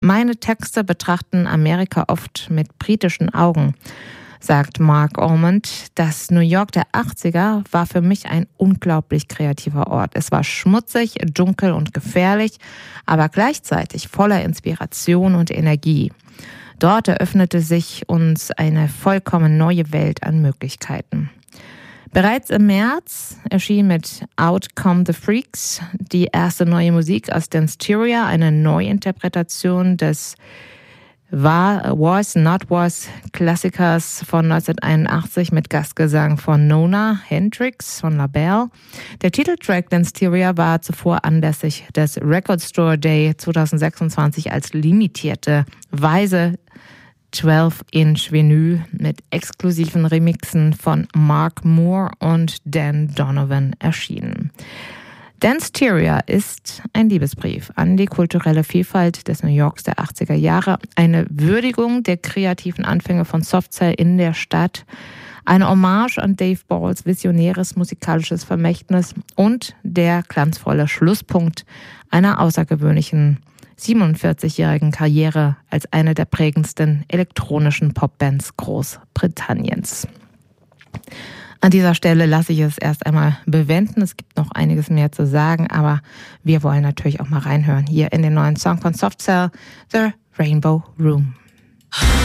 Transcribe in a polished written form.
Meine Texte betrachten Amerika oft mit britischen Augen, sagt Mark Ormond. Das New York der 80er war für mich ein unglaublich kreativer Ort. Es war schmutzig, dunkel und gefährlich, aber gleichzeitig voller Inspiration und Energie. Dort eröffnete sich uns eine vollkommen neue Welt an Möglichkeiten. Bereits im März erschien mit Out Come the Freaks die erste neue Musik aus Danceteria, eine Neuinterpretation des Was Not Was Klassikers von 1981 mit Gastgesang von Nona Hendrix von LaBelle. Der Titeltrack Danceteria war zuvor anlässlich des Record Store Day 2026 als limitierte weiße 12-Inch Vinyl mit exklusiven Remixen von Mark Moore und Dan Donovan erschienen. Danceteria ist ein Liebesbrief an die kulturelle Vielfalt des New Yorks der 80er Jahre, eine Würdigung der kreativen Anfänge von Softcell in der Stadt, eine Hommage an Dave Balls visionäres musikalisches Vermächtnis und der glanzvolle Schlusspunkt einer außergewöhnlichen 47-jährigen Karriere als eine der prägendsten elektronischen Popbands Großbritanniens. An dieser Stelle lasse ich es erst einmal bewenden. Es gibt noch einiges mehr zu sagen, aber wir wollen natürlich auch mal reinhören hier in den neuen Song von Softcell, The Rainbow Room.